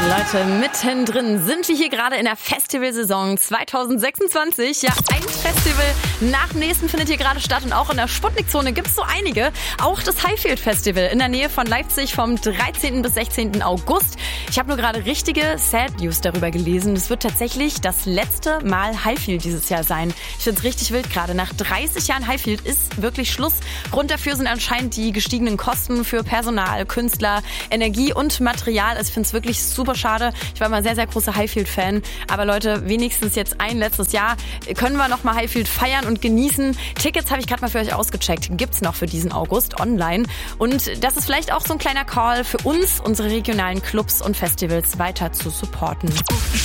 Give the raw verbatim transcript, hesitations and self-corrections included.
Leute, mittendrin sind wir hier gerade in der Festivalsaison zwanzig sechsundzwanzig. Ja, ein Festival nach dem nächsten findet hier gerade statt und auch in der Sputnik-Zone gibt es so einige. Auch das Highfield Festival in der Nähe von Leipzig vom dreizehnten bis sechzehnten August. Ich habe nur gerade richtige Sad News darüber gelesen. Es wird tatsächlich das letzte Mal Highfield dieses Jahr sein. Ich finde es richtig wild gerade. Nach dreißig Jahren Highfield ist wirklich Schluss. Grund dafür sind anscheinend die gestiegenen Kosten für Personal, Künstler, Energie und Material. Ich finde es wirklich super schade. Ich war mal sehr, sehr großer Highfield-Fan. Aber Leute, wenigstens jetzt ein letztes Jahr können wir noch mal Highfield feiern und genießen. Tickets habe ich gerade mal für euch ausgecheckt. Gibt's noch für diesen August online. Und das ist vielleicht auch so ein kleiner Call für uns, unsere regionalen Clubs und Festivals weiter zu supporten.